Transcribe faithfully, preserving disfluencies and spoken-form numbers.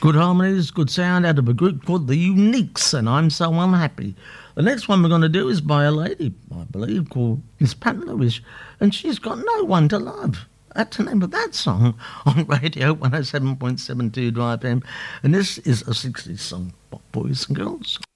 Good harmonies, good sound out of a group called The Uniques, and I'm So Unhappy. The next one we're going to do is by a lady, I believe, called Miss Pat Lewis, and she's got no one to love. That's the name of that song on Radio one oh seven point seven two Dry F M, and this is a sixties song, boys and girls.